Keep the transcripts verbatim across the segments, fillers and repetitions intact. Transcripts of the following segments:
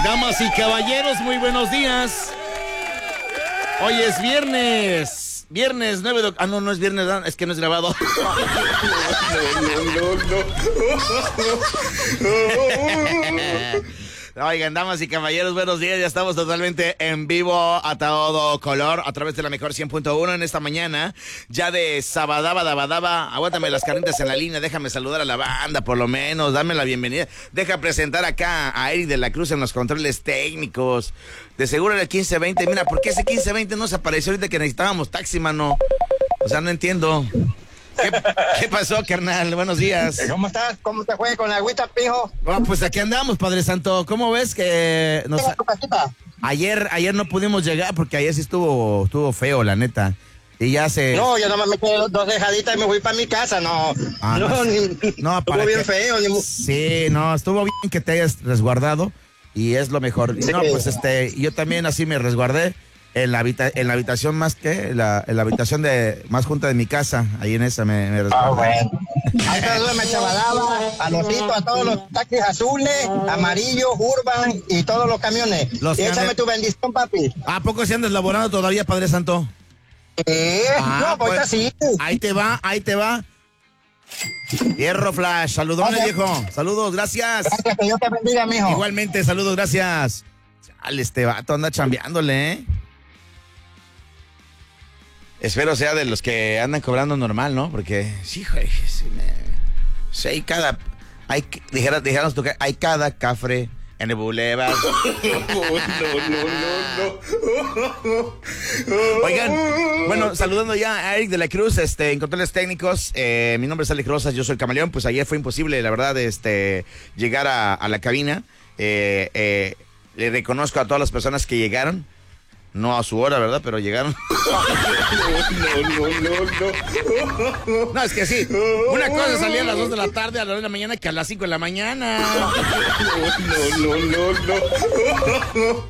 Damas y caballeros, muy buenos días. Hoy es viernes. Viernes nueve de octubre. Ah, no, no es viernes, es que no es grabado. No, no, no, no. Oigan, damas y caballeros, buenos días. Ya estamos totalmente en vivo a todo color a través de la mejor cien punto uno en esta mañana. Ya de sabadaba, dabadaba. Aguántame las carnitas en la línea. Déjame saludar a la banda, por lo menos. Dame la bienvenida. Deja presentar acá a Eric de la Cruz en los controles técnicos. De seguro era el quince veinte. Mira, ¿por qué ese quince veinte no se apareció ahorita que necesitábamos taxi, mano? O sea, no entiendo. ¿Qué, ¿Qué pasó, carnal? Buenos días. ¿Cómo estás? ¿Cómo te fue con la agüita, pijo? Bueno, pues aquí andamos, Padre Santo. ¿Cómo ves que nos... tu casita? Ayer, ayer no pudimos llegar porque ayer sí estuvo, estuvo feo, la neta. Y ya se... No, yo nomás me quedé dos dejaditas y me fui para mi casa, no. Ah, no, no, ni, no, estuvo bien que... feo. Ni... Sí, no, estuvo bien que te hayas resguardado y es lo mejor. Sí. No, pues este, yo también así me resguardé. En la, habita en la habitación más que, la, en la habitación de más junta de mi casa, ahí en esa me, me Ah, bueno. Ahí te duerme Chavalaba, a Losito, a todos los taxis azules, amarillos, urban y todos los camiones. Los y échame ande... tu bendición, papi. ¿A poco se andas laborando todavía, Padre Santo? Eh, ah, no, pues así. Ahí te va, ahí te va. Hierro Flash, saludones, okay, viejo. Saludos, gracias. Gracias, que Dios te bendiga, mijo. Igualmente, saludos, gracias. Chale, este vato anda chambeándole, ¿eh? Espero sea de los que andan cobrando normal, ¿no? Porque, sí, güey, sí, me... sí, hay cada... Hay, dijeras, dijeras tú que hay cada cafre en el bulevar. No, no, no, no. Oigan, bueno, saludando ya a Eric de la Cruz, este, en controles técnicos. Eh, mi nombre es Alex Rosas, yo soy el Camaleón. Pues ayer fue imposible, la verdad, este, llegar a, a la cabina. Eh, eh, le reconozco a todas las personas que llegaron. No a su hora, ¿verdad? Pero llegaron. No, no, no, no, no. No, es que sí. Una cosa salía a las dos de la tarde, a las dos de la mañana, que a las cinco de la mañana. No, no, no, no.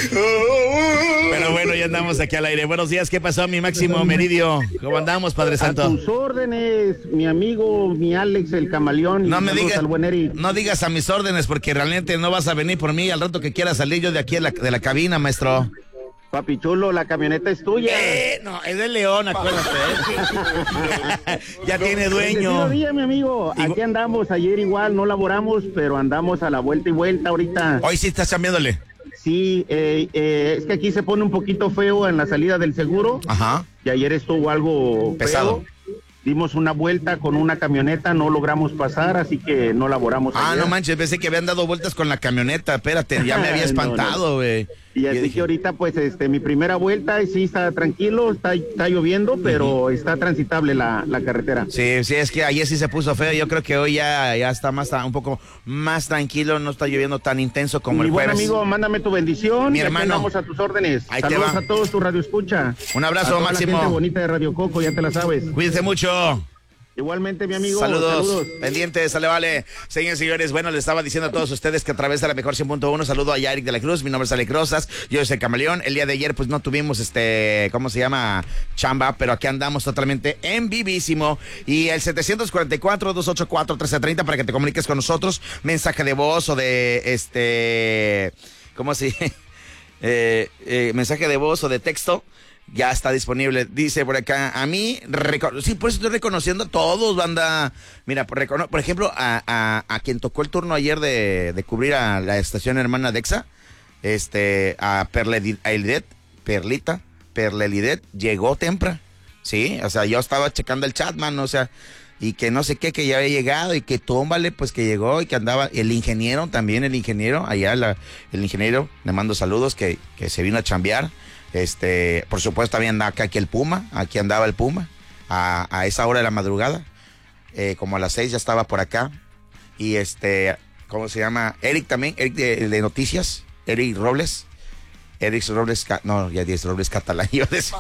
Pero bueno, ya andamos aquí al aire. Buenos días, ¿qué pasó, mi Máximo Meridio? ¿Cómo andamos, Padre Santo? A tus órdenes, mi amigo, mi Alex, el Camaleón. No me digas, no digas a mis órdenes, porque realmente no vas a venir por mí al rato que quieras salir yo de aquí de la, de la cabina, maestro. Papi chulo, la camioneta es tuya. Eh, no, es de León, acuérdate. ¿Eh? Ya tiene dueño. Día, mi amigo. Aquí andamos, ayer igual, no laboramos, pero andamos a la vuelta y vuelta ahorita. Hoy sí estás cambiándole. Sí, eh, eh, es que aquí se pone un poquito feo en la salida del seguro. Ajá. Y ayer estuvo algo pesado. Feo. Dimos una vuelta con una camioneta, no logramos pasar, así que no laboramos. Ah, ayer. No manches, pensé que habían dado vueltas con la camioneta, espérate, ya me había espantado, güey. No, no. Y así dije... que ahorita, pues, este, mi primera vuelta, sí está tranquilo, está, está lloviendo, pero uh-huh. está transitable la, la carretera. Sí, sí, es que ayer sí se puso feo, yo creo que hoy ya, ya está más, un poco más tranquilo, no está lloviendo tan intenso como mi el jueves. Mi buen amigo, mándame tu bendición. Mi hermano. Vamos a tus órdenes. Ahí Saludos te va. a todos tu radio escucha. Un abrazo, a toda Máximo. La gente bonita de Radio Coco, ya te la sabes. Cuídense mucho. Igualmente, mi amigo. Saludos. Saludos. Pendientes, sale, vale. Señores y señores, bueno, les estaba diciendo a todos ustedes que a través de la mejor cien punto uno, saludo a Eric de la Cruz, mi nombre es Alex Rosas, yo soy el Camaleón. El día de ayer, pues no tuvimos este, ¿cómo se llama? Chamba, pero aquí andamos totalmente en vivísimo. Y el setecientos cuarenta y cuatro, doscientos ochenta y cuatro, trece treinta para que te comuniques con nosotros, mensaje de voz o de este, ¿cómo se eh, eh, mensaje de voz o de texto. Ya está disponible, dice por acá, a mí, reco- sí, por eso estoy reconociendo a todos, banda. Mira, por, recono- por ejemplo, a, a, a quien tocó el turno ayer de, de cubrir a la estación hermana Dexa, este, a Perlelidet, Perlita, Perlelidet, llegó temprano, sí, o sea, yo estaba checando el chat, man, o sea, y que no sé qué, que ya había llegado, y que tómbale, pues que llegó, y que andaba, el ingeniero también, el ingeniero, allá la, el ingeniero, le mando saludos, que, que se vino a chambear. Este, por supuesto, también andaba acá aquí el Puma, aquí andaba el Puma, a, a esa hora de la madrugada, eh, como a las seis ya estaba por acá, y este, ¿cómo se llama? Eric también, Eric de, de Noticias, Eric Robles, Eric Robles, no, ya diez Robles Catalán, yo decía.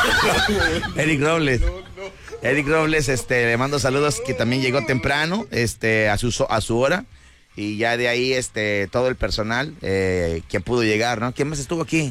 Eric Robles, Eric Robles, este, le mando saludos, que también llegó temprano, este, a su, a su hora. Y ya de ahí, este, todo el personal eh, que pudo llegar, ¿no? ¿Quién más estuvo aquí?